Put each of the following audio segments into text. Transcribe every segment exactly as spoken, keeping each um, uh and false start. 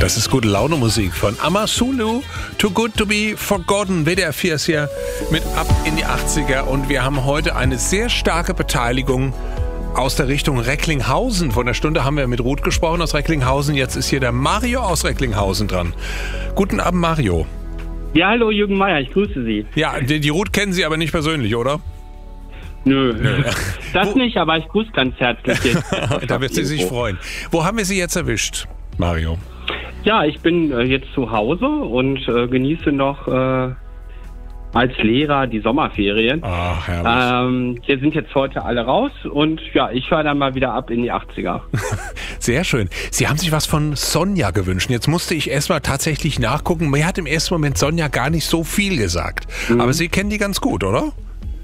Das ist gute Laune Musik von Amazulu, Too Good To Be Forgotten. W D R vier ist hier mit ab in die achtziger und wir haben heute eine sehr starke Beteiligung aus der Richtung Recklinghausen. Vor einer Stunde haben wir mit Ruth gesprochen aus Recklinghausen. Jetzt ist hier der Mario aus Recklinghausen dran. Guten Abend, Mario. Ja, hallo Jürgen Meier, ich grüße Sie. Ja, die, die Ruth kennen Sie aber nicht persönlich, oder? Nö, Nö. das Wo? nicht, aber ich grüße ganz herzlich. Da wird sie sich freuen. Wo haben wir Sie jetzt erwischt, Mario? Ja, ich bin äh, jetzt zu Hause und äh, genieße noch äh, als Lehrer die Sommerferien. Ach, herrlich. Ähm, wir sind jetzt heute alle raus und ja, ich fahre dann mal wieder ab in die achtziger. Sehr schön. Sie haben sich was von Sonja gewünscht. Jetzt musste ich erstmal tatsächlich nachgucken. Mir hat im ersten Moment Sonja gar nicht so viel gesagt. Mhm. Aber Sie kennen die ganz gut, oder?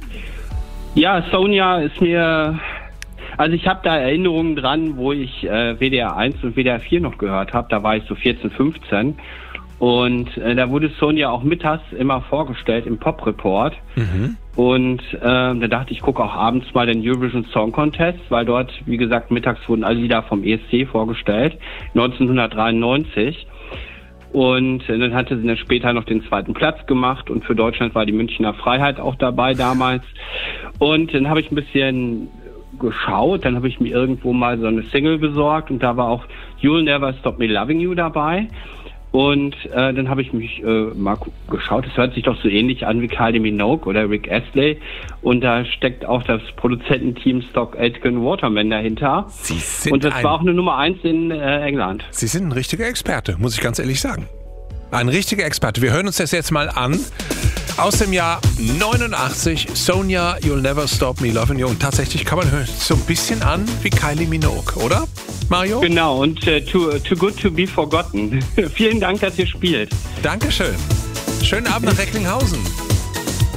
Ja, Sonja ist mir... Also ich habe da Erinnerungen dran, wo ich äh, W D R eins und W D R vier noch gehört habe. Da war ich so vierzehn, fünfzehn. Und äh, da wurde Sonja auch mittags immer vorgestellt im Pop-Report. Mhm. Und äh, da dachte ich, ich gucke auch abends mal den Eurovision Song Contest, weil dort, wie gesagt, mittags wurden alle Lieder vom E S C vorgestellt, neunzehnhundertdreiundneunzig. Und äh, dann hatte sie dann später noch den zweiten Platz gemacht und für Deutschland war die Münchner Freiheit auch dabei damals. Und dann habe ich ein bisschen geschaut, dann habe ich mir irgendwo mal so eine Single besorgt und da war auch You'll Never Stop Me Loving You dabei. Und äh, dann habe ich mich äh, mal geschaut, es hört sich doch so ähnlich an wie Kylie Minogue oder Rick Astley und da steckt auch das Produzententeam Stock Aitken Waterman dahinter. Sie sind und das ein, war auch eine Nummer eins in äh, England. Sie sind ein richtiger Experte, muss ich ganz ehrlich sagen. Ein richtiger Experte. Wir hören uns das jetzt mal an. Aus dem Jahr neunundachtzig, Sonja, You'll Never Stop Me Loving You. Und tatsächlich kann man hören, so ein bisschen an wie Kylie Minogue, oder, Mario? Genau, und äh, too, too Good To Be Forgotten. Vielen Dank, dass ihr spielt. Dankeschön. Schönen Abend nach Recklinghausen.